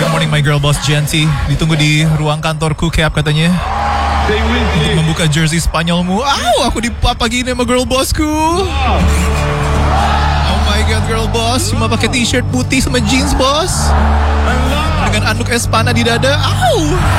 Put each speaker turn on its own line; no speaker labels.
Good morning my girl boss Genty. Ditunggu di ruang kantorku Cap katanya. Untuk membuka jersey Spanyolmu. Aku dipapa gini sama girl bossku. Oh my god girl boss, cuma pakai t-shirt putih sama jeans bos. Dengan anduk Espana di dada.